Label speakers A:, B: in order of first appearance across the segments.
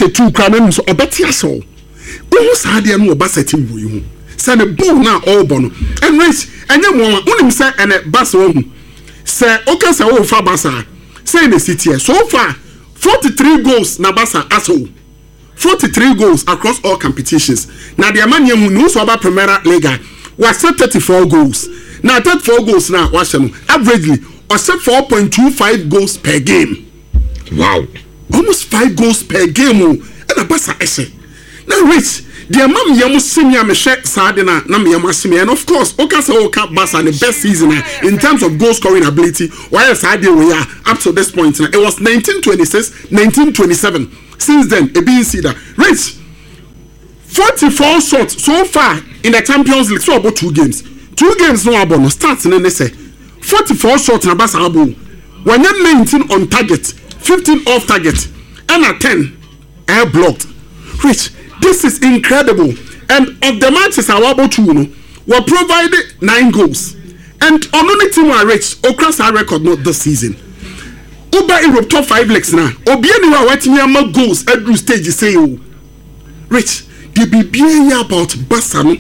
A: 32 crown so obetia so who said there no basa team you say the ball na all bono and race and you unim say and basa wo say okay say wo fa basa say the city so far 43 goals na basa aso 43 goals across all competitions na the man you no so about Premier League was 34 goals now 34 goals now watch them averagely or set 4.25 goals per game. Wow, almost 5 goals per game and a basa ese now rich the man yamu senior me share sadina na me yamu and of course okasa oka basa the best season in terms of goal scoring ability while sadi we are up to this point now it was 1926 1927 since then a being see that rich 44 shots so far in the Champions League so about 2 games no about no starts in say 44 shots na basa abo when you 19 on target 15 off target and a 10 air blocked rich. This is incredible. And of the matches I was about to were provided 9 goals. And on only team I reached across our record not this season. Uber Europe top 5 legs now. Obiani wa watching more goals at group stage say Rich, the BBA about Bassano.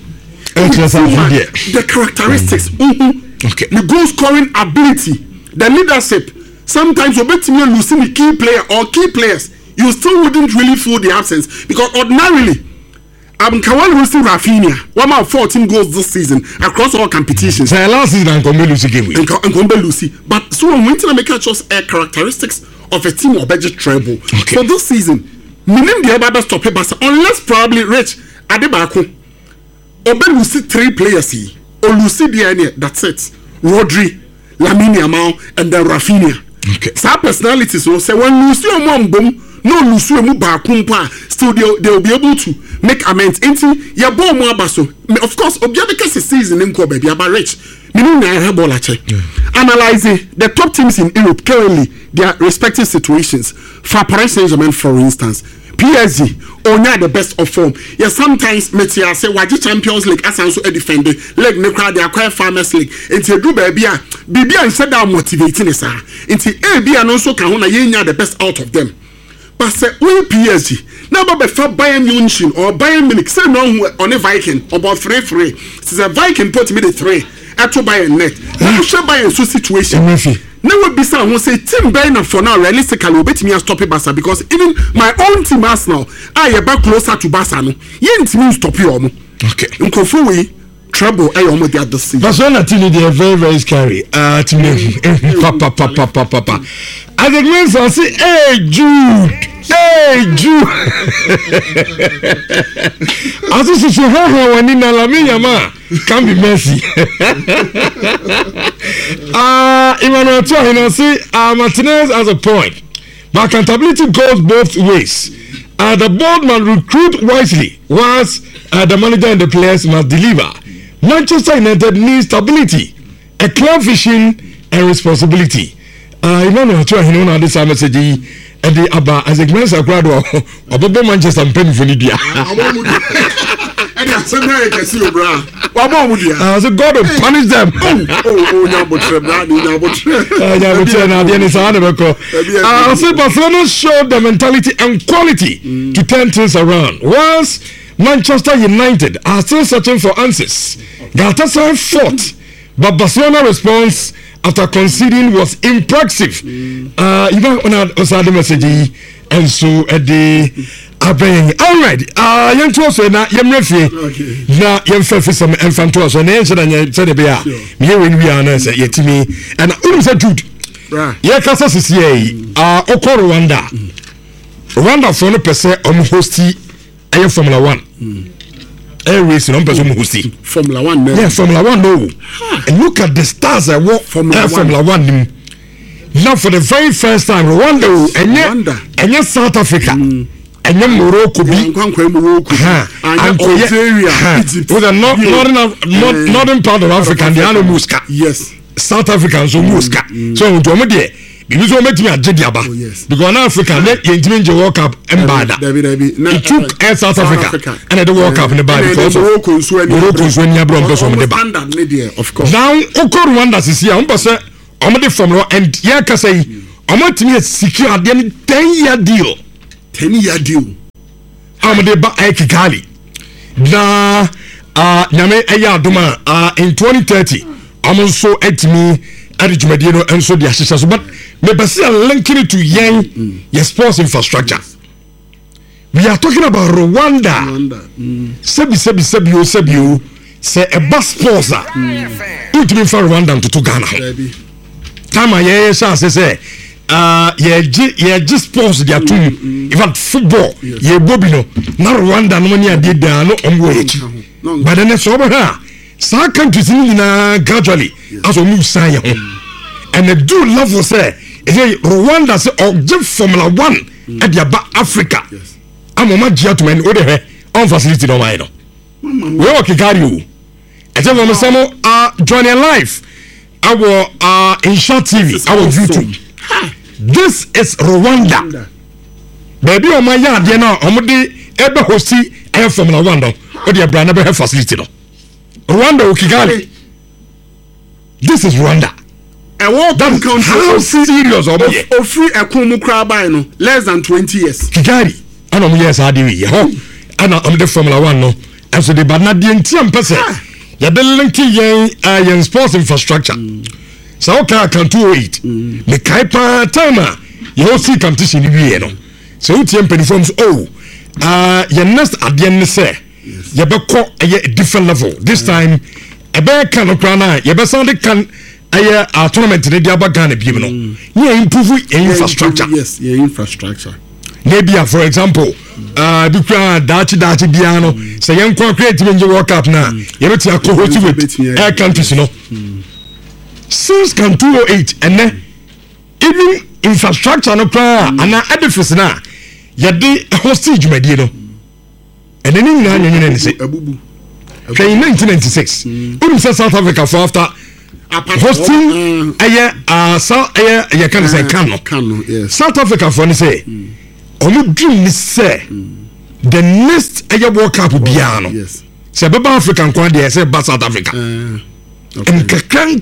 A: The characteristics. Okay. The goal scoring ability, the leadership. Sometimes we bet me losing the key player or key players. You still wouldn't really feel the absence because ordinarily Kawal losing Rafinha 14 goals this season across all competitions.
B: Last season Nkombe Lucy game with
A: Nkombe Lucy, but so when we make just characteristics of a team or budget treble. Okay. For this season, minim the other stop it, unless probably Rich Adebako Obe Lucy 3 players or Lucy DNA. That's it. Rodri, Lamine Yamal, and then Rafinha. Okay. Some personalities will say when Lucy or Mom boom. No lusu emu baakumpa still they will be able to make amends into ya ball mo abaso of course obiade case season nko baby aba rich meaning na have ball ache analyzing the top teams in Europe currently their respective situations for Paris Saint-Germain for instance PSG onya the best of form yeah sometimes metia say waji Champions League asanso e defend leg ne crowd they acquire Farmers League into do baby a bibia instead that motivating is into a bia no so kan ho na yenya the best out of them. But say we PSG now but for Bayern Munich or Bayern Munich say no on a Viking about 3-3 it's a Viking put me the 3 at Bayern net now show Bayern so situation now we be say who say team Bayern for now realistically will bet me stop it Barca because even my own team Arsenal I back closer to Barca no yent me stop you okay nkofu we trouble I almost get the season
B: Barcelona team they are very scary to me papa as it means I say hey Jude as this so how when in Lamine Yamal can be messy Emmanuel Tuah say Martinez has a point but accountability goes both ways the board must recruit wisely whilst the manager and the players must deliver. Manchester United needs stability, a clear vision and responsibility. Emmanuel Tuah na this message and the aba as a glance across or Manchester and penny for Lydia. So God will punish them. Barcelona showed the mentality and quality to turn things around. Whilst Manchester United are still searching for answers. Galatasaray fought, but Barcelona response after conceding was impressive. Even on our message and so at the alright. Young to us na yemrefi na yemfefi some infant to us na yense na said be a me when we are na say yetimi and unu say dude yeah kasa sisi okoro Rwanda for no person hosti aye Formula 1 air racing on person hosti
A: Formula 1
B: yeah Formula 1 no and look at the stars I walk Formula 1 now for the very first time Rwanda and South Africa and Morocco and
A: Algeria
B: with a northern part of Africa and the other Muska
A: yes
B: South African so Muska so Jomode because we met me at Jediaba because now Africa let you World Cup and Bada it took South Africa and the World Cup in the Bada because Morocco's when you brought us on the back
A: of course
B: now Oko Rwanda is here I'm the formula and yeah say I'm to me secure at the 10-year deal
A: 10-year deal
B: amde ba Kigali na nyame eya adoma in 2030 amonso etimi adjumade no enso de ahyehyɛ so but me be say linking it to yen your sports infrastructure. We are talking about Rwanda. Sebi say a bus sponsor. Ultimate for Rwanda to Ghana. Time I say just sports they are too. Even football, ye bobino. Na Rwanda no money did there no onway. But then it's over here. Some countries in gradually as we move say and they do love for say Rwanda say object Formula 1 at the Africa. Amoma jia to men ode on facility no mind. We o Kigali o. E je mo samo join life. Our in short TV, our YouTube. This is Rwanda. Baby o ma ya de na omode ebe hosti air Formula 1 no. O de brand be facility no. Rwanda o Kigali. This is Rwanda. And what country how serious of free ekomu kra by no less than 20 years. Kigali. Ano mo yes ade wi ho ana am the Formula 1 no so the bana de ntiam pese ya de link yen sports infrastructure so okay can 208 me kai pa time you see competition wi no so utiem performs your next adien ne say you be ko a different level this time e be kan okra na you be sound can a tournament ne dia ba Ghana bi no you improve infrastructure.
A: Yes, your infrastructure.
B: Maybe for example bikra dachi bia no say yen kwa create menje World Cup na ye beti akohoti with air countries no since can 208 and even infrastructure no pra ana edifice na ye de hostage medie no and then na nyene say abubu in 1996 when South Africa for after hosting ye can say Kano yes South Africa for ni say Omu dream say the next World Cup biano. Yes. Say Baba African kwa dey say South Africa. And kakran.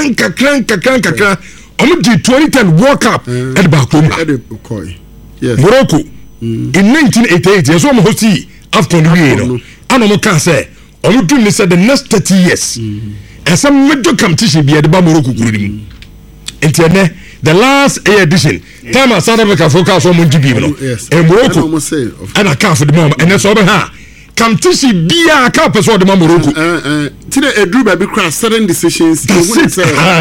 B: Omu di 2010 World Cup at Bakumba. Yes. Morocco in 1988 yes omu hosti after the year no. Ano mo kan say omu dream say the next 30 years. And some major competition be at Morocco kurim. Internet the last edition time South Africa focus on Monjibi no and Morocco and I can't for the moment and that's over here come to see bia ka person the Morocco
A: today a drew baby crash certain decisions
B: because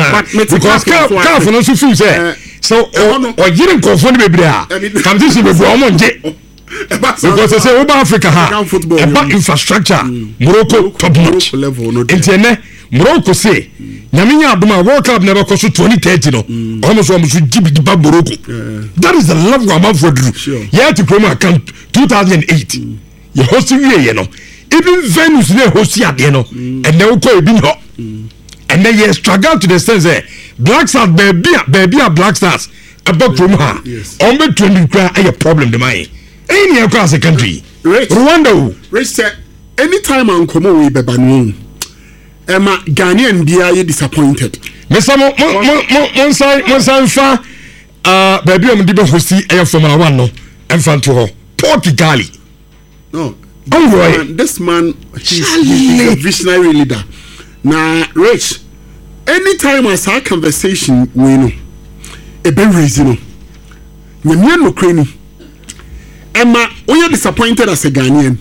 B: can't for no so feel say so or didn't confront baby there come to see baby omonje because they say over Africa about infrastructure Morocco top notch level internet Morocco say Nyaminya Aduma World Cup never cost 2030 no almost jibi Morocco that is the level I'm for do yeah to promo account 2008 you hosting you know even Venus they host ya no and they will call you and then you struggle to the sense Black Stars baby Black Stars about promo on be 20 a problem the mine any across the country Rwanda
A: Rich anytime I'm coming we be banu Emma Ghanaian bia you disappointed.
B: Mr. Monsan fa baby am dibe hosti air Formula 1 no enfan to ho Port Kigali.
A: No.
B: This
A: man he's a visionary leader. Now Rich anytime I saw conversation we know e be reason no. Nyame no krani. Emma we are disappointed as a Ghanaian.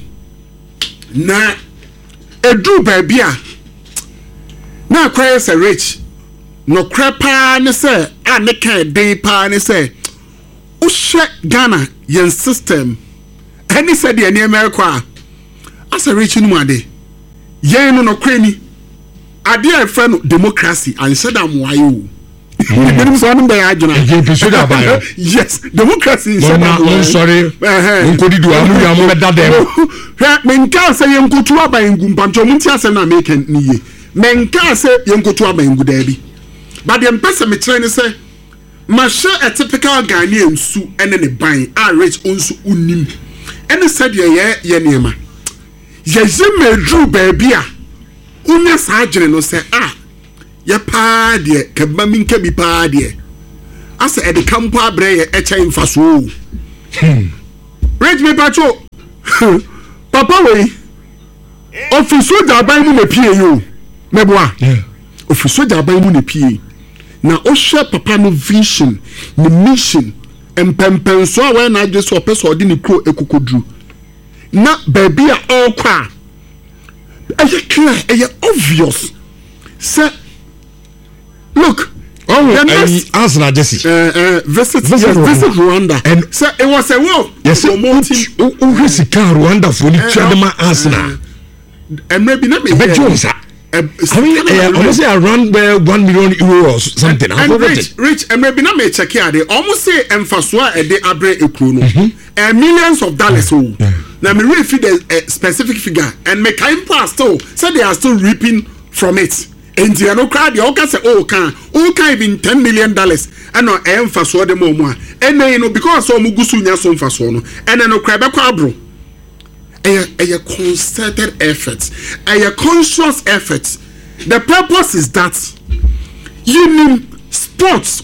A: Na edu baby a na kwere say Rich no krepa ne say a ne kan dey pa ne say o hwe Ghana yen system any say de ne America as a Rich no ade yen no kwani ade a friend no democracy and said am wayo yes democracy is
B: sorry nkodi do amu ya mo beda dem
A: men ka say yen kutu aban ngumpanto munti ase na make niye men ka say yenkoto aban gudabi but the person me train say ma share a typical Ghanaian su ene ne ban a Rich onsu unim ene said ye niema ye medru baby a unya sa agene no say ye pa de kaba minka bi pa de asa e de kampo abre ye echa infaso Rich me pacho papa wey office soja aban mu na pie yo meboa office soja aban mu na pie na o share papa no vision the mission empempenso a we na age so person odi ne kro ekokodru na baby a all kwa eye clear eye obvious say look
B: Arsenal Jesse
A: visit Rwanda
B: and
A: so it was a war
B: yes Rwanda for the Chadema Arsenal
A: and maybe not me
B: I mean, almost around €1 million or something.
A: And rich, and maybe not me check here. They almost say emphasize a day abre ekrono, and millions of dollars. Now me really feed a specific figure, and me kind past so they are still reaping from it. And the no crowd, you can say, oh, can even $10 million, and no emphasize the more, and then you know because so mugusu nya so emphasize, and then no crab bro. A concerted effort, a conscious effort. The purpose is that you need sports,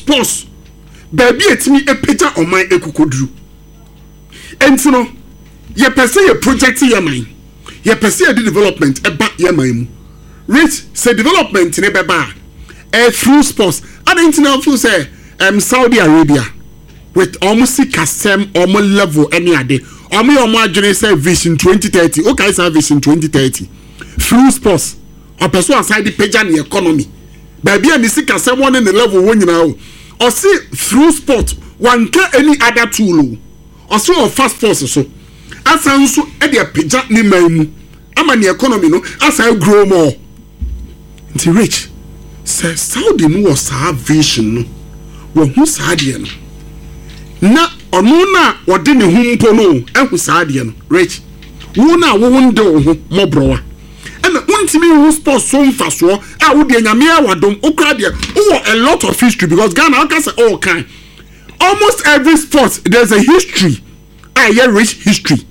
A: baby it's me a picture on my ekokodru. And you know, you pursue a project in your mind, you pursue the development about your mind. Rich say development in a baba through sports. I don't know if you say Saudi Arabia with almost custom almost level any other. Omo adwene say vision 2030. Okay, say vision 2030. Through sports. Or person aside the page and the economy. Baby and the sick as someone in the level one you know. Or see through sport one can any other tool. Or so fast force so. As I also at the page ni maimu. I'm the economy no as I grow more. It's rich. Say Saudi no was have vision no. Wo hu Saudi no. Na ono na wode ne humpo no ehu saade no rich wo na wo wonde wo mobrowa and untimi hu sports so mfaso a wo de nyame awadom okra de wo a lot of history because Ghana aka say all kind almost every sport there's a history a rich history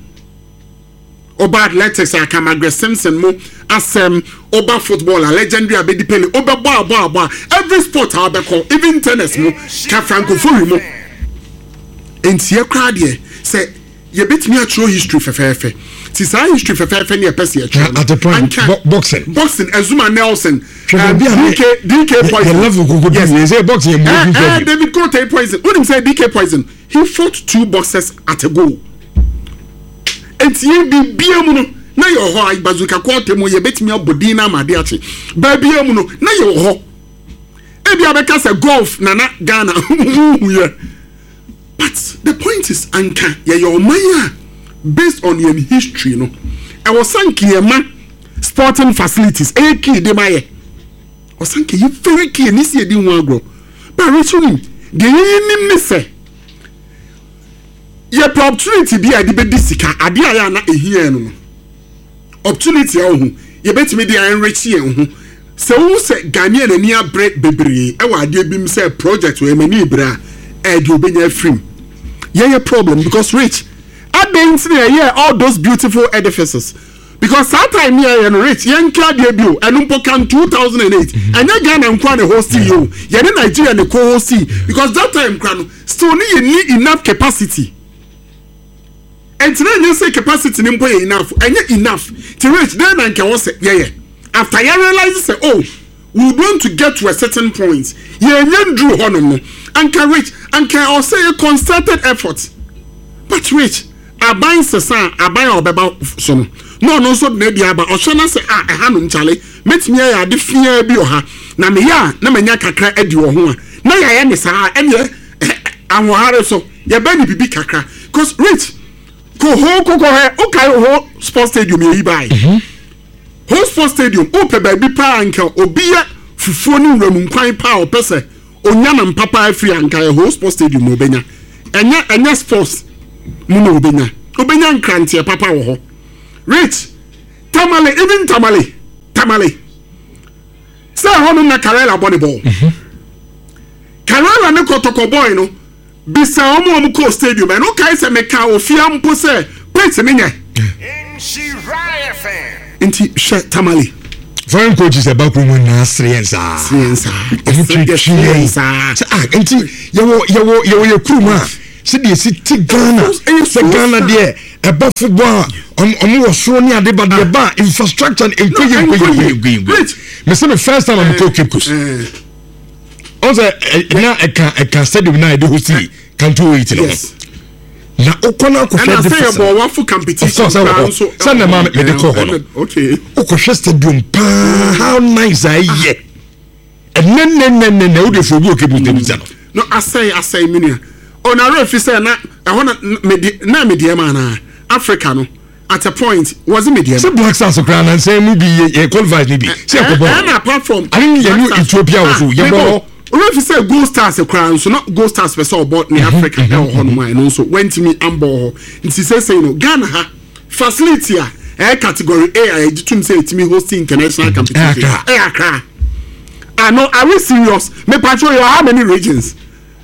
A: oba athletics aka Magre Simpson mo asem oba football a legendary abedi pele oba ba every sport ha be call even tennis mo ka francophone mo enti ye crowd here say ye bit me atro history fefefe ti say history fefefe ne pese ye try
B: at the point boxing
A: Azuma Nelson DK Poison
B: level go yes say boxing
A: David Cote Poison when him say DK Poison he fought 2 boxers at a go enti ye bi biam no na ye ho Bazooka Cote mo ye bit me abodina made ache ba biam no na ye ho e bia be ka say golf na Ghana but the point is anka your maya based on your history no I was sanki sporting facilities key de maye o sanki you very key ni see di wan agro but returning the nim ne say your opportunity be ade be disika ade aya na ehia no opportunity a hu ye betimi dey enrich ye hu se wo se Ghanaian ani abre bebre e wa ade bim say project we mani bra do obenya free yeah problem because rich I didn't all those beautiful edifices because that time here and rich young card debut and umpokan 2008 and you Ghana and Kwan host you yeah Nigeria and the co-host because that time Kwan still need enough capacity and today you say capacity enough and yet enough to reach then and can say yeah after you realize say oh we want to get to a certain point yeah drew honor and can reach and can also say a concerted effort but rich aban sesa aban obeba so no so na dia ba ohana say ha no nchale metimi ya de fia bi oha na me ya na manya kakra adi wo ho a na ya ne sa ene anwohare so ya ba ni bibi kakra cause rich ko he okay ho sports stadium yi bai ho sports stadium ope ba bi pa anka obiya fufuo ni wuramu kwan pa o pese onya na mpapa afri anka ho sports stadium obenya enya sports muno obenya nkrantie papa wo ho rich tamale say hono na Karela body ball Karela ne kotoko boy no bisa omo ko stadium e no kai se meka ofia mpo se pete me nya inti she tamale
B: foreign coaches about room na science inti yo kruma see the city Ghana there about football on was so near the but the bar infrastructure and me say the first time I'm talking Cape Coast also now I can say the night the see can do it na okona ko
A: and I say about one for competition so
B: send the man me the call okay okwo stadium pa how nice are you and no the for go Cape Coast
A: no I say minia on a ref say na I want na media man Africa no at a point was media
B: so Black Stars crown and say me be qualified ni bi say
A: and apart from
B: I think you Ethiopia also you
A: ref say Gold Stars crown so not Gold Stars person about in Africa no so went me ambo nti say no Ghana ha facility category A I do say it me hosting international competition Accra I know are we serious me patrol how many regions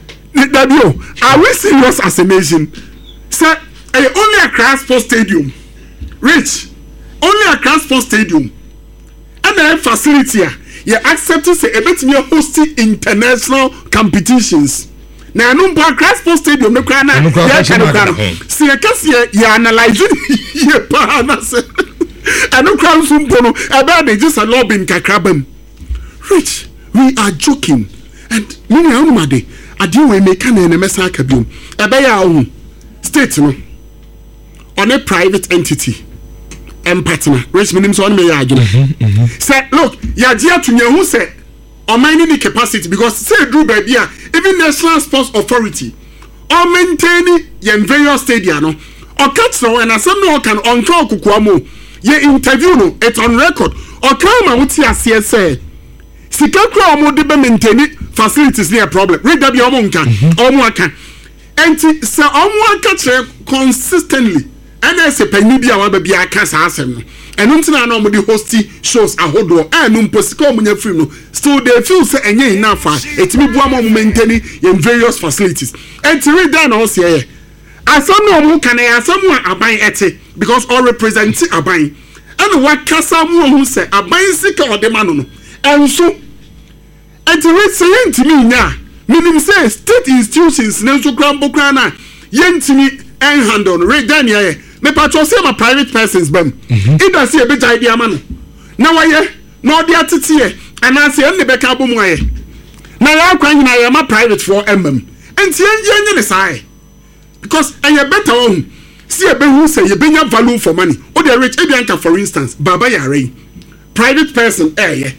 A: are we serious as a nation say only Accra Sports Stadium rich only Accra Sports Stadium and then facility you accepting say ebet me hosting international competitions na no Accra Sports Stadium no kwa na ya kana see you analyze you pa na say I no crown sumpono about they just a lobbying kakrabam rich we are joking and many amade adi we make an mesa kabium ebe ya ohu state no on a private entity and partner rich minim so on me ya agina say look ya dia to nyahu say on my need capacity because say drew baby even National Sports Authority or maintaining your various stadia no or catch no and asem no can on call kukuamo ye interview no it's on record or come and wuti ase say sika kra omo de be maintain facilities near problem read that be omo nka omo aka enti say omo aka chere consistently and I say penny bia wa ba bia aka sa asem no enu ntina na omo de hosti shows ahodo enu mposika omo nya free no still they feel say enye enough etimi bua omo maintain in various facilities enti read that no say asem no omo kan ya asem aban ete because all represent aban and what kasa mu who say aban sika odema no and so enti we say ntimi nya minim say state institutions na so krambo krana yentimi en handle read that here me patro say my private persons bam it does say a bit idea man na waye no dey atete and I say en be ka bom waye na ya kwan na ya ma private for embam enti yenye ne sai because and you better one see a be who say you bring value for money o dey rich ebianka for instance baba yare private person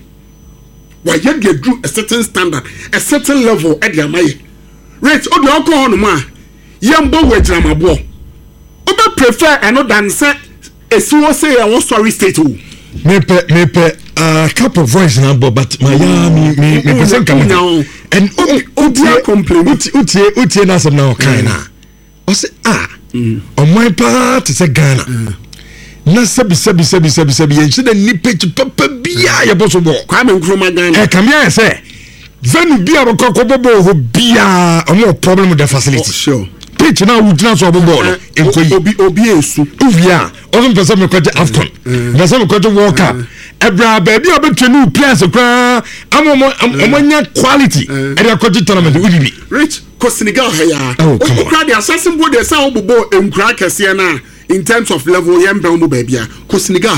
A: why you get through a certain standard a certain level at the amaye rich o dey okọ on ma yembo wejramabo o be prefer eno than say esiwo say I want sorry state o
B: me couple voice number but my me person come and o dey complain utie na some now kind o say on my part say Ghana na sabi yen se ni page papa bia ya boso bo
A: kwa me nkroma Ghana
B: come here say venu bia boko bobo ho bia no problem with the facility
A: sure
B: pitch na we dance so bobo no enkoyi
A: obi esu
B: uvia o person me kwaje Afcon na say me kwaje World Cup ebra baby obetwenu players kwa amanya quality e dey kwaje tournament udibi
A: rich ko Senegal ya o kra dey assassin board dey say obobo enkra kese na in terms of level yem bra mo baby ko Senegal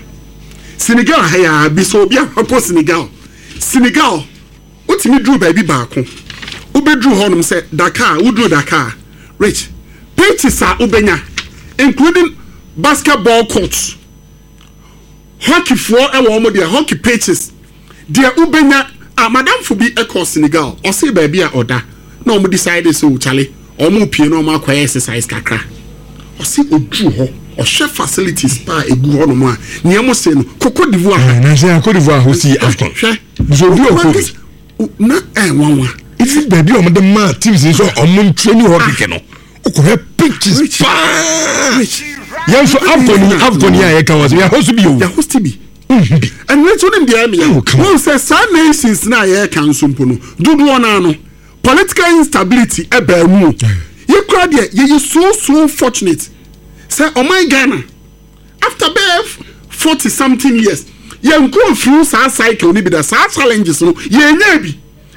A: ya bi so bia ko Senegal utimi drew baby baako ubedrew honum say Dakar udrew Dakar rich pitches are ubenya including basketball courts hockey for hockey pitches there ubenya madam for be across Senegal or say baby oda na omo decide so chale omo pie na omo akwa exercise kakra or say odru ho or share facilities pa egu ho no ma niamo say no Cote d'Ivoire
B: na say Cote d'Ivoire hosti Afcon so bi o
A: na wanwa
B: if baby omo the man teams so omo training hockey no o pitches pa yan so Afcon ya e kan was ya host bi o
A: ya host bi and let's on the army who says some nations na ya kan so mpono dudu ona no political instability e ba mu ye kra de ye so fortunate say oh my Ghana after 40 something years ye nko through sa cycle ni bi da sa challenges no ye nya bi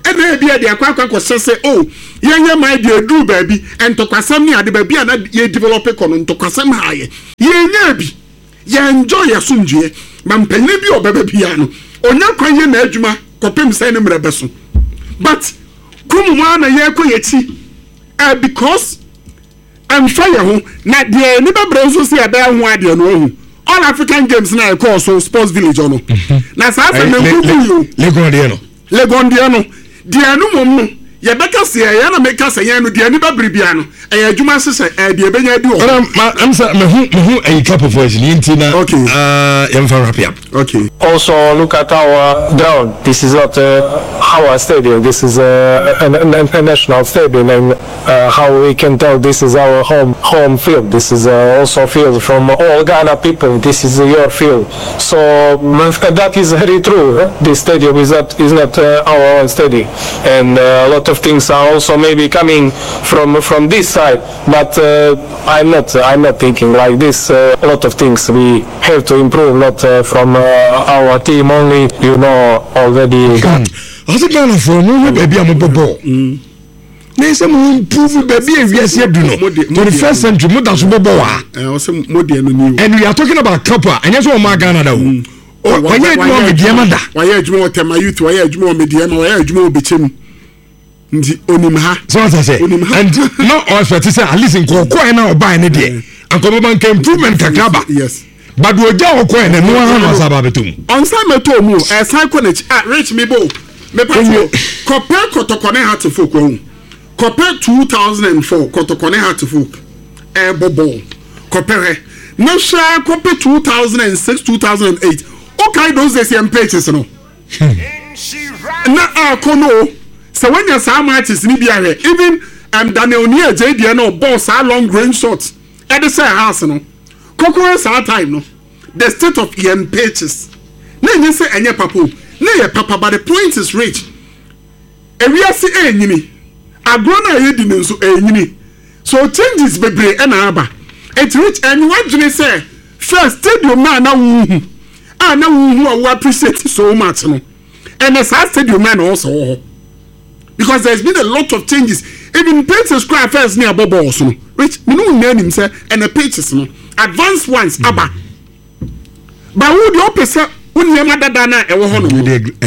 A: ena bia de akwa sese oh yenye my de du baabi entokwasam ni ade baabi na ye develop kono ntokwasam haye yenye bi ye enjoy yasunjue mampanye bi obeba bia no onya kwanye na adwuma kopem sai ne mrebeso but kumu na ye koyechi because I'm fire ho na de ni bebre so se ada ho ade no hu all African games na e call so sports village no na sa fa me kuku legondia no de anu mom no ye beka se ye na meka se ye no de ani bebre bia no e adwuma se se de benya di o
B: I'm say me hu a couple of voice ni ntina yam fa wrap up.
C: Okay. Also look at our ground. This is not our stadium. This is a national stadium, and how we can tell this is our home field. This is also field from all Ghana people. This is your field. So that is very true. This stadium is not our own stadium, and a lot of things are also maybe coming from this side. But I'm not thinking like this. A lot of things we have to improve, not from our team only, already.
B: I think Ghana for no baby I'm a bobo. There's some improve baby if yes you do no. 21st century mo da so bobo wa. And we are talking about copper and yes one Ghana da. Why you do media mada?
A: Why you do tema youth? Why you do media? Why you do bechem? Ndi onimha.
B: So what I say. And no expect to say at least in Koko na oba ne de. And come ban improvement kakraba.
A: Yes.
B: But we just okwo ene no han no sababetum
A: on side meto mu psychology reach me bo me pato compare kotokone Heartfolk ho compare 2004 kotokone Heartfolk bobo compare no share compare 2006 2008 okay those the same pages no na kono so when you say matches ni bia here even Daniel Nia JD no boss long range shots at the same house no Kokoro sa time no the state of EM pages na nyi say enye papo na ye papa but the point is rich ewiase enyini agro na ye di nso enyini so changes bebre na aba it rich and what do you say first stadium na wuhu I appreciate so much no and the stadium man also because there's been a lot of changes even pages cry first near bobos no rich me no name him say and the pages no advanced ones aba but who the opposite when you mother dana e wo hono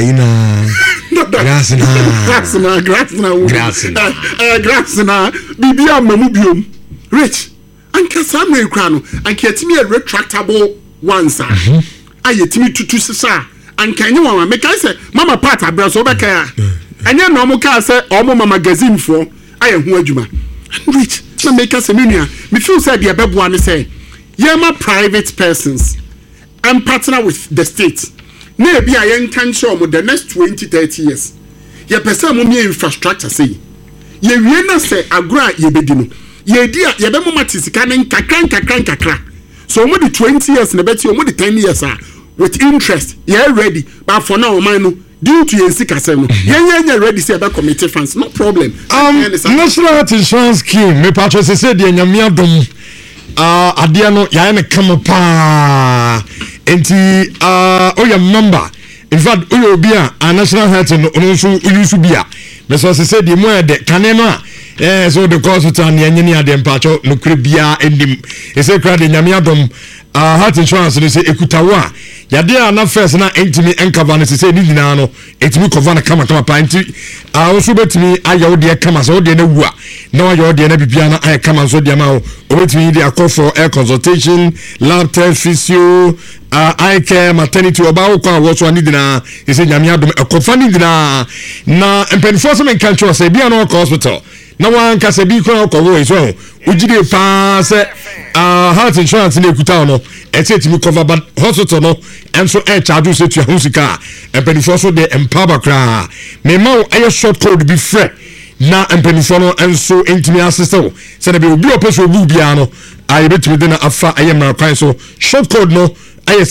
A: grass na bibia mamu biom rich anka samwe kra no anka timi a retractable ones ayetimi tutu sisa anka enye wa make I say mama part abra so beka ya enye no mo ka say o mo magazine fo aye ho adwuma rich na make us menua me feel say the bebo an say yema private persons and partner with the state na bia yen kan show mo the next 20-30 years ye person mo me infrastructure say ye wie na say agora ye bedi no ye di ye be mo matisika ne kakran so mo the 20 years na beti mo the 10 years with interest ye ready but for now man no due to yen sika say no yen ready say be committee funds no problem
B: national health insurance scheme me patro say de nyamia dom adia no ya ne kama pa enti oya member in fact oya obi a national health no so use bia me so say de mo de kane no so the hospital ne nyini ade mpacho no kure bia endim e say kra de nyamia dom health insurance no say ekutawo a yade na first na entimi encover no say ni nyina no entimi cover na kama pa enti so betimi ayo de kama so de na wu a na ayo de na bibia na ay kama so de ma o betimi de akọ for air consultation lab test physio eye care maternity oba kwa wo so ani dina e say nyame adom ekofa ni dina na empenfo so men kan cho say bia no hospital na wan ka say bi kwa ko wo so ujide pa say health insurance na ekuta no etimi cover but hospital no enso charge say tu ahusika empenfo so de empower kra me ma ayo short code be free na empenfo no enso intimi assistant say na be obi opeso obu bia no aye betimi de na afa aye mra kwan so short code no aye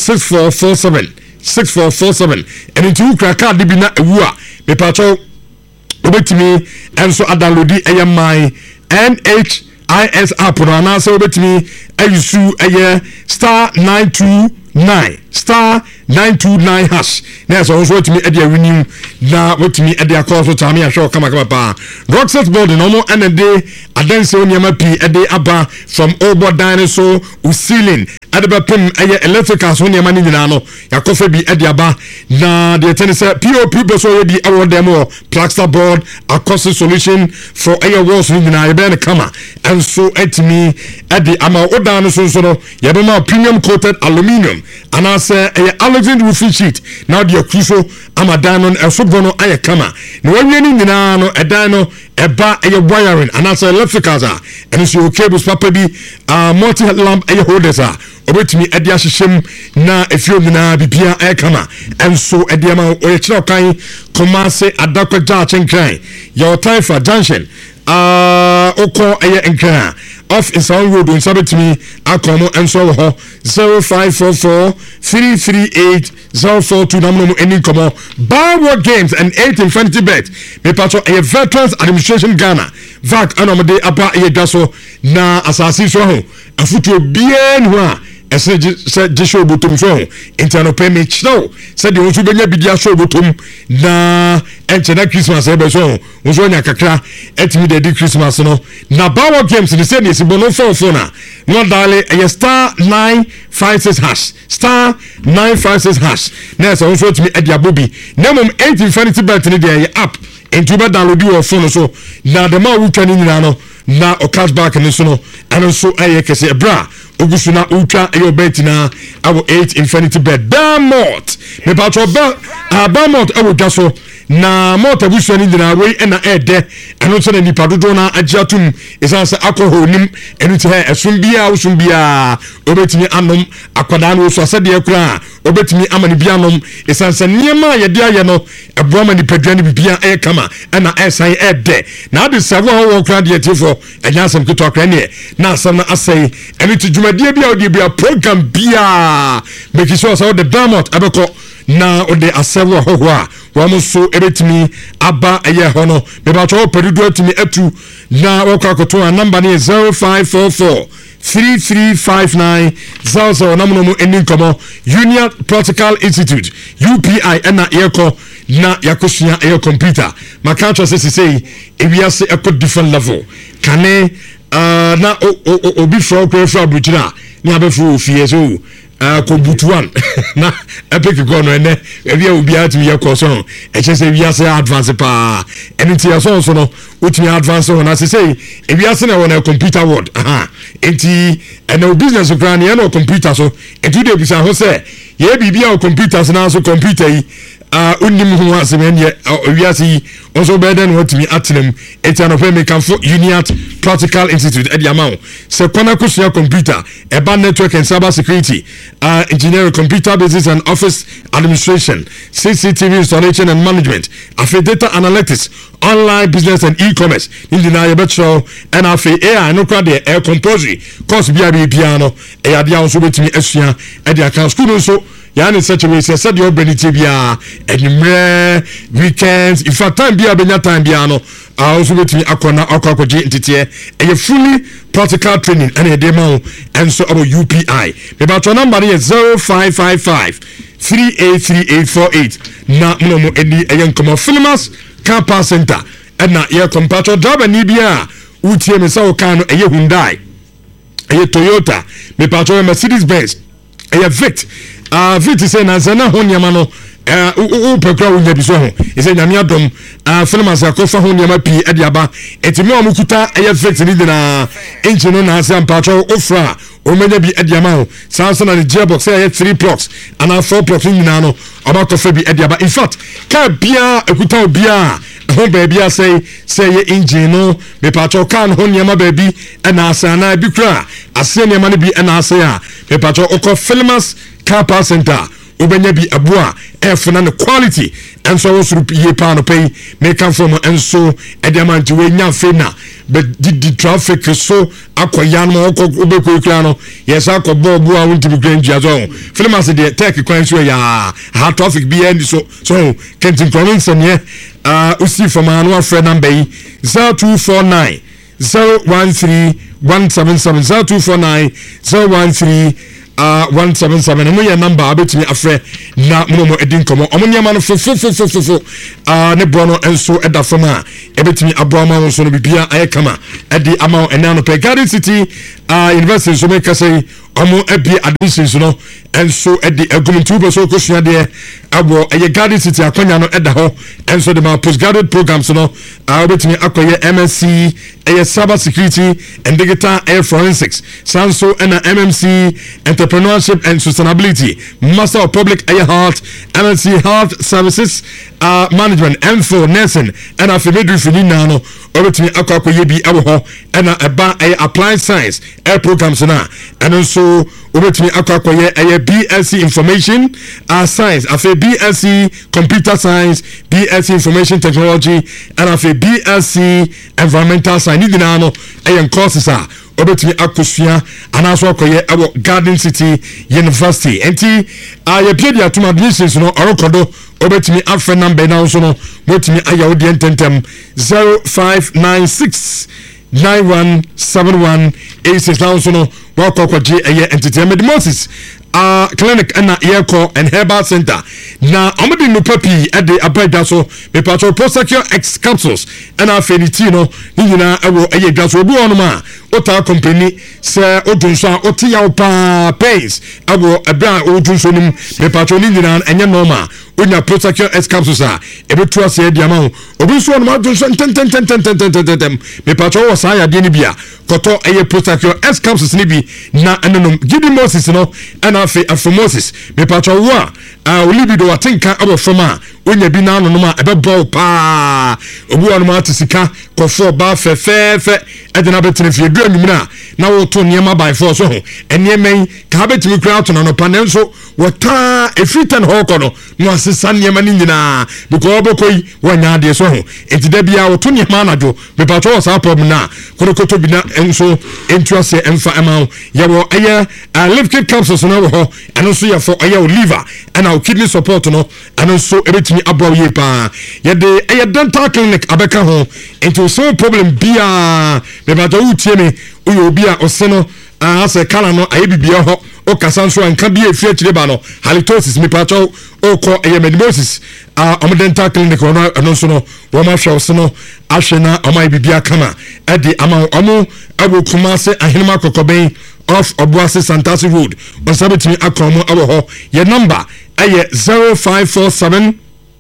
B: 6447 and into kraka de bi na ewu a me pacho obetimi enso download aye my NHIS app no na so obetimi ayusu aye *9291 star 929 hash na so so timi e dia renew na wetimi e dia call so tami ahwe kama pa Rockset board no mo enede adanse onyama pi e de aba from Obo Dinosaur Usilin adaba pem eye electrical so onyama ni nyina no yakofa bi e dia ba na de tenise POP be so ye bi e wo dem o plaster board acoustic solution for eye walls ni nyina ye be kama and so etimi e de ama odan so no ye be ma premium coated aluminium and as a allergen roofing sheet now the crucial amadan on a football aye kama no when you nyina no edan no eba aye wiring and as electricals and so cables papa bi multi lamp aye holders obetimi edi ahyehyem na efio nyina bibia aye kama and so edi ama oye kira kan Kumasi adakwa ja chenkran your time for junction oko aye enkran off in Sound Road on Sabetimi akomo enso ho 0544 338 042 namuno eni komo Barwood Games and 8 Infinity Bet me patcho a Veterans Administration Ghana VAC anomade aba ye daso na asasi so ho afutu bien ho a ese jesho botum so internal payment show said the onso benya bidia show botum na enchena Christmas ebe so onso nya kakra etimi de Christmas no na Barwood Games ni say ni sibono fo na no dale a star 956 hash star 956 hash na so onso etimi e dia bobi na mom 8 Infinity Bet ni de app into be download your phone so na the ma we twani nyina no na o cashback ni so no and so aye kese bra ogusuna ultra ayo betina awo 8 Infinity Bet Bamot me patro Bamot awo daso na mota busani dina we na ede eno so na nipa dodo na agiatum esanse alcohol nim enu te esumbia obetimi anom akwada na so asade akura obetimi amani bianom esanse niema ye de aye no ebo amani padwane bibia e kama na esan ede na ade savo ho kra de tifo enyasem kito akra ne na asam na asai enu ti dwumadie bia odi bia program bia make sure so the Bamot abeko na ode asewo hoho wamo so ebetimi aba eye hono me ba cho pedudu atimi atu na wakakoto a number ne 0544 3359 00 namuno eni komo Union Practical Institute UPI na yeko na yakosia ayo computer makancho say ewiase a different level kane na obi fro buchira ni abefu fie so kombutuan na epic go no ene ebia obi atu ye koso echese wiase advance pa eniti yaso so no utimi advance ho na say ewiase na wona computer world enti ene business plan ye no computer so enti de bisa ho say ye bibia o computers na so computer yi unim ho asemene wiase also beden what me atlem etiano pe me kan for Union Practical Institute at Yamau se kwana kusia computer eba network and cyber security engineering computer business and office administration CCTV installation and management afi data analytics online business and e-commerce in the na betro and afi AI no kwa de air compository course bia piano e ya dia so betimi asua e dia kan school so yani such a way said your benefit bia enimre weekends if a time bia benya time bia no also betimi akona akwakoje ntete e fully practical training and e dey ma and so about UPI me ba to number is 0555 383848 na mo eni eyen komo Filmas Car Center and na ye compato driver ni bia utie me sa kan no eye Hyundai eye Toyota me ba to Mercedes Benz eye Vict say na zana ho nyama no pekra wo nyabi so ho ise nyame adom Filmas akofa ho nyama pi e dia ba etimi o mukuta eye Vict ni na engine no na ase mpacho ofra o menya bi e dia ma ho sanso na gearbox eye 3 plugs and 4 plugs ni na no about to be e dia ba in fact ka bia ekuta obia ho baby say ye engine no me pacho kan ho nyama baby e na ase na bi kra ase nyama ne bi e na ase a me pacho oko Filmas Car Center ubenya bi abua efuna ne quality enso wo suru ye pa no pay make am from enso ediamanti we nya fena but di traffic so akoyan mo obeko kura no yes akobo a wonti bi grand jazo Filmas de tech kwan so ya ha traffic bi end so Kentin Collins ne usi from anwa friend number 0249 013 177 0249 013 177 no your number abetimi afre na momo edin komo omunyama no fofofofofo ne brono enso eda fama ebetimi aboama won so no bibia ayekama edi ama enano pe Garden City University so make say omo ebie admissions no enso edi agumtu be so kosua de abo eye Garden City akonya no eda ho enso de ma postgraduate programs no obetimi akoye MSc eye cyber security and digital air forensics sanso na MMC entrepreneurship and sustainability master of public air health MSc health services management M4 nursing and afimedri finina no obetimi akoye bi abo ho na eba applied science air programs na and so obetimi akoye BSc information science afi BSc computer science BSc information technology and afi BSc environmental science ni dina no courses obetimi akosua anaso akoye abo Garden City University enti ye pedi atum admissions no orokodo obetimi afre number na so no obetimi ayawo de ententem 0596 917186 now so no wakokwaje entertainment Moses clinic and earco and herbal center na omedi no papi at the abeda so me patro prosecure X capsules and afenitino nyina ewo eyedwa so obi onuma ota company se odunso oti yaw pa pace ewo ebra odunso nim me patro nyina enye normal onya prosecure X capsules ebetu ase dia ma obi so onuma odunso ten me patro was aya de ni bia koto eye prosecure X capsules ni bi na enonum gidi Moses no and for Moses me patro wa olibido atinka abo fama onya bi na no ma ebebo pa obu anu ma tisika kofo ba fe edena betene fie du anwumna na wo to niema by force ho eniemen ka betimi kura to no pa nenso wota efiten ho kono no asesa niema ni nyina because obokoi wanya de so ho entida bia wo to niema anajo me patro was up na kono koto bi na enso entuase emfa ema yawo eye lifted capsules no ho eno so ye for eye liver and our kidney support no eno so ebetimi abo ye pa ye de eye dental clinic abeka ho into so problem bia me patro utie me uyo bia oseno ase kala no ayebibia ho o kasanso anka bia efie kire ba no halitosis me patro oko eye medimosis dental clinic no so no wo ma hwe oseno ahwe na omai bibia kama edi ama omo abo kumase ahenema kokoben off Obuasi Santasi Road on sabetimi akomo abo ho ye number aye 0547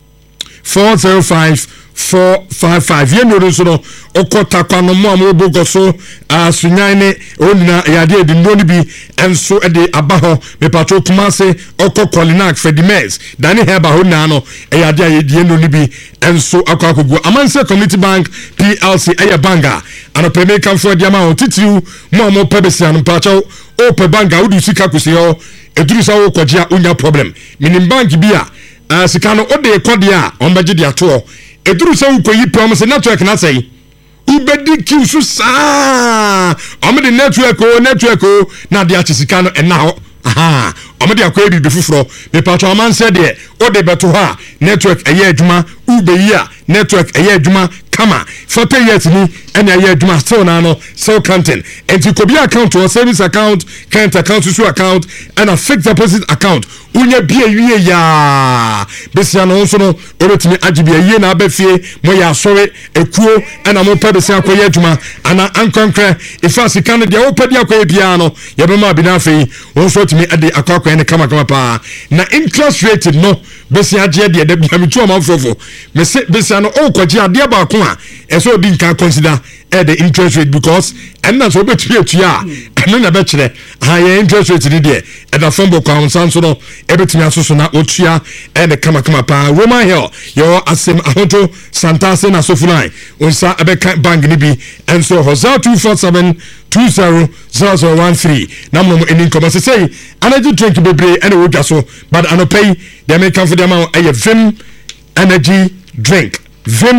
B: 405 455 ye no so no okota kwano mo amobogo so sunyane onina yade edi ndoni bi enso ede abaho me patro kumase okokolinac Fedimes dani heba ho na no yade ayedie ndoni bi enso akwakogu Amanse Community Bank PLC aya banga anopeme kamfo diama o titiu mo amo pebesi anu patro o pe banga udi sika kusi ho eduru sa wo kwagea unya problem minim bank bia sika no ode kode a ombaje di ato eduru sa wo koyi pom se network na sei ubedi kiusu sa omede network na de achisika no ena ho aha omede akwa bi fufuro me patro Amanse de ode beto ha network eye adwuma ubeyi a network eye adwuma kama 40 years ni ena eye adwuma still na no so content enti ko bi account or savings account current account so account and a fixed deposit account unya bia wie ya besia no so no obetimi agibia yie na abafie mo ya sore ekuo ena mo pa besia akoye adwuma ana ankonkre ifasi kan de wo padi akoye bia no ye be ma bi na afei won so timi ade akwakoye ne kama pa na interest rate no besia age de bia mitu amafofo me se besia no o kwaji ade ba ko a eso di nka consider the interest rate because and that's what between ya and na be kire high interest rate ni de e da fombo kwa onsanso no e betimi asoso na otua e de kama pa Roman Hill your asem ahonto Santase na Sofunai onsa e be bank ni bi and so hoza 247 200013 na mo eni koma se say energy drink bebre and we dwa so but anopay they make come for them a Vim energy drink Vim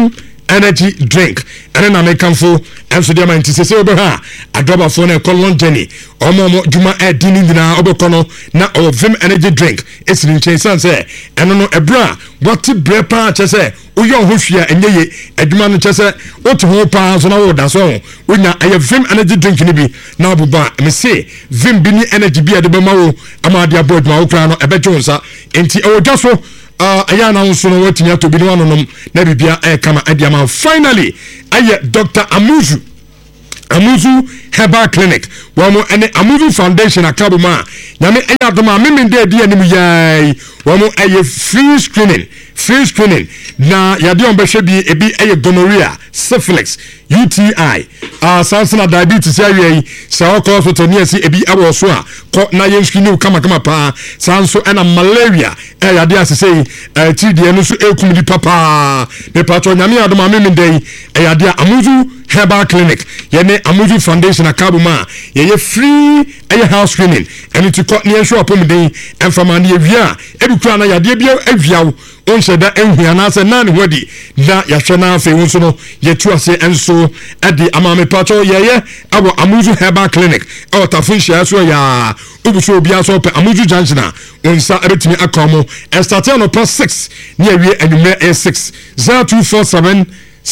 B: energy drink ene na mekanfo enso de man tise se obe ha adroba fo na long journey omo juma edini ndina obekono na o vim energy drink esiri nchen sanse eno no ebra what bre pa chese uyo ho hwia enyeye adwuma no chese otu ho pa so na wo da so onya aye vim energy drink ni bi na obuba me say vim bi ni energy bi ade be ma wo amade abod ma wo kra no ebejonsa enti o dwa so aya na nso no watimi atobi no anonom na bibia kama adiama finally aye Dr. Amuzu Herbal Clinic wamo ene Amuzu Foundation akabuma nyame enya doma memende di anim yai wamo aye free screening na yade on behwe bi ebi aye gonorrhea syphilis UTI sansana diabetes awie sa ko hospital ni asi ebi awo so a ko na yen screen kama pa sanso ena malaria yade asese tidie no so ekum di papa me patro nyame adoma memende yade Amuzu Herbal Clinic yene Amuzu Foundation akabuma ye free house screening and to cut near show upon the enfamani evia ebi kura na yade bia aviawo on sheda enhua na se nan hodi na ya hwe na afi wonso no ye tu ase enso ade amame pacho ye abo Amuzu Herbal Clinic o tafun shia so ya obuso obi aso pe Amuzu junction onsa ebetimi akomo and start on plus 6 near we anumere 6 0247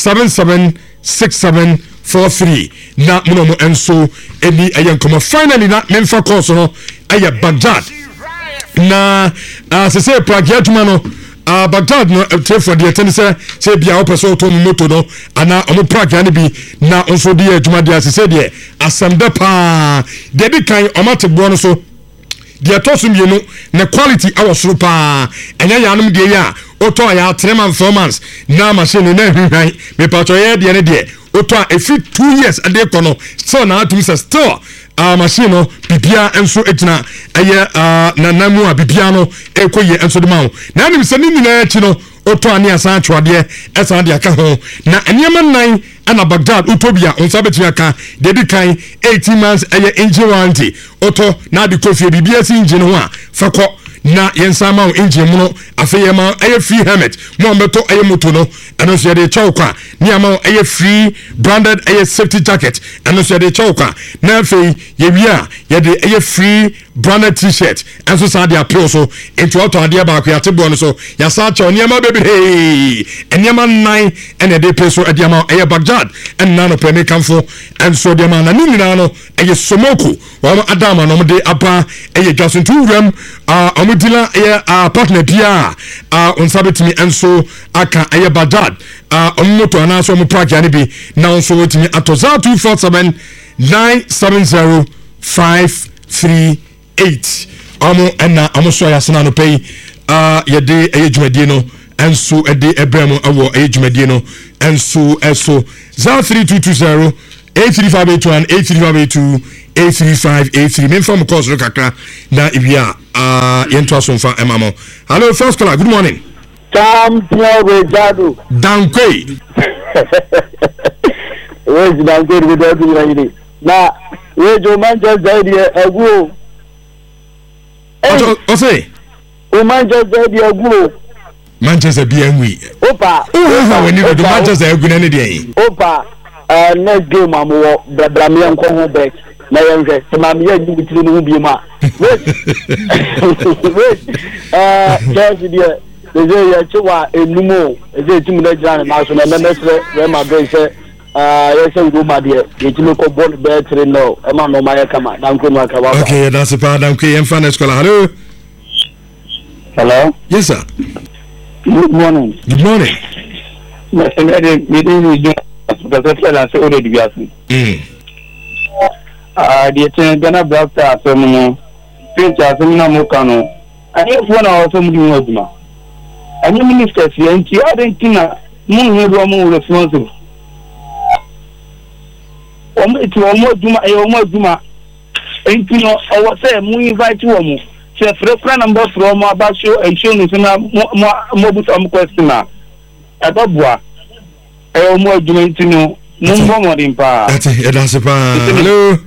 B: 776743 na munomo enso eni ayenkomo finally na memfa course no aye Baghdad na se se pragiatuma no Baghdad no for the tense se bia opeso to moto no ana omo pragia ne bi na onso de aduma de se de asamda pa de bi kan omate bo no so de tosum ye no na quality awosoro pa enya yanom de ya oto ya 3 months 4 months na machine na hwihwan me pato ye de ne de oto efi 2 years ade kono so na atum se still machine no bibia enso etina eye na namu a bibia no ekoye enso de mawo na nim se ni nyina echi no oto ani asan twade esan de aka ho na enema nan ana Baghdad utobia onsa betimi aka de bi kan 18 months eye engine warranty oto na de kofie bibia si engine ho a fako na yensama o engine mu no afeyema eye free helmet mo mbeto eye moto no eno so de chawkwa ni ama eye free branded eye safety jacket eno so de chawkwa na afei ye wia ye de eye free branded t-shirt enso sa de appeal so into auto ade ba kwa tebo no so ya sa chaw ni ama baby hey eniama nine ene de peso ade ama eye Baghdad en na no preme kamfo enso de ma na ni nyina no eye somoku wa adama no de apa eye dwaso tuwram omudila eye partner dia onsabetimi enso aka eye Baghdad omoto ana so mo pragia ne bi na onso wetimi atoza 247 970 538 omo ena omo so ya sena no pay yede eye dwumadie no enso ede ebrem awo eye dwumadie no enso 03220 83581 83582 83583 me from course look akra na ibia yento asomfa emamo. Hello first caller, good morning.
D: Champion Rejado
B: Dankwe
D: Where's Dankwe with the na Rejo Manchester idea agu
B: o say
D: o Manchester idea agu
B: Manchester BMW
D: opa
B: when you do Manchester agu na ne dey
D: opa next game amu Bramian ko ho back na yenhwe se ma me ni bitiri no bi ma wait just dia ze ya chiwa enumo ze timu na jana na so na mesre we ma be se yes we ma de ye timu ko ball better no e ma no ma ya kama dan ko no ka ba
B: okay that's a part dan ko em fan school. Hello yes sir,
D: good morning
B: me
D: didn't do because I say already be asking the ten Ghana Blaster asem pinch asem na mo kanu ani fo na asem di waduma ani minister si enti adentina mun he do mo responsible omo duma enti no o say mu invite wo mo se frefra number from abasho and show me na mo but am question na ababua omo duma enti no mun bo mo din pa
B: ati e dan se pa. Hello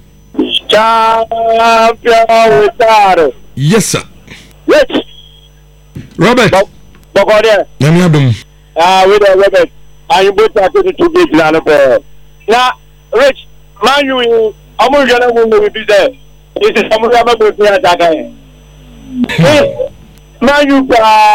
D: Champion Rejado.
B: yes sir,
D: Yes.
B: Robert
D: Bokode.
B: nami abum
D: We the Robert.
E: I both are going to be plan. Now, Rich, man, you are going to be there. This is some of the man, you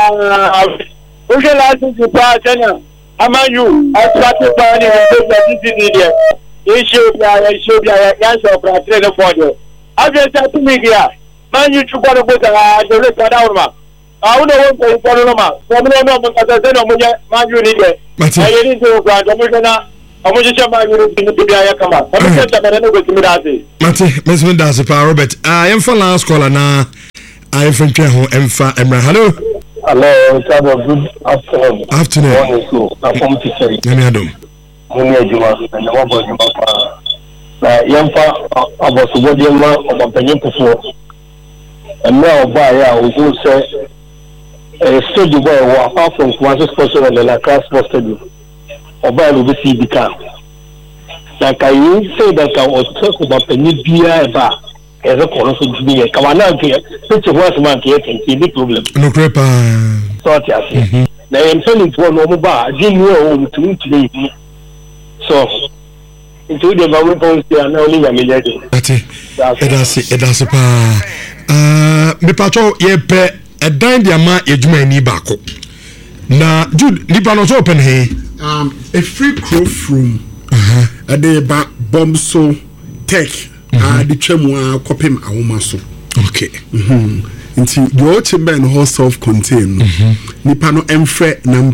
E: license to China. Among you, I started planning and you should be a answer for a trainer for you. I've just said to me here, man, you should go to the rest of Alma. I don't know what to follow Roma. From no moment as I said, man, you need it. I need to grant a Mujana. I'm going to man, you need to be a come up. I'm going to
B: Mate, Miss Mendas, Robert. I am for last caller now. I am from Treho, Emfa, Emra. Hello.
F: Hello, good afternoon.
B: Afternoon.
F: Morning, so I'm from Tiffany.
B: Yamiadum.
F: Munijuma, and the mobile Juma. Yamfa, about the body of a penny before. And now, by we do say, a study boy, apart from Quantus Person and the class was study. Or by the CBK. Like I say that I was talking about penny beer bar. As a corner to be a Kawana here, which was man getting the problem.
B: No crepa.
F: So I say, now I'm telling to one bar, I didn't know to me today. So, into the moment, they are now living a million.
B: That's it. Me patrol, ye pe a dime the amount you may need back. Now, Jude, Libanos open here.
A: A free crew from a day back bomb so tech. The chemo copim awomaso.
B: Okay.
A: Until your chamber and whole self-contained. Nipano Mfre number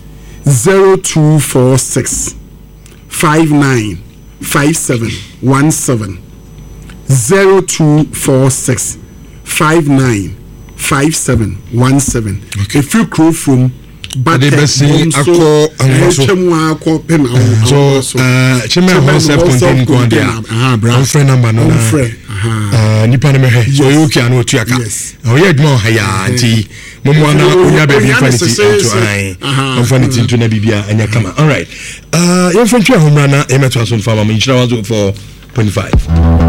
A: 0246 59 5717 0246 59 5717.
B: Okay.
A: A few crew from but
B: they so chairman self-contained brown friend number no nipa na me so you can no tuaka o ye admo haya anti momo na onya be bi fanity to ai on fanity to na bibia anya kama all right you friend twa homra na emeto aso fa ma nchira wazo for 25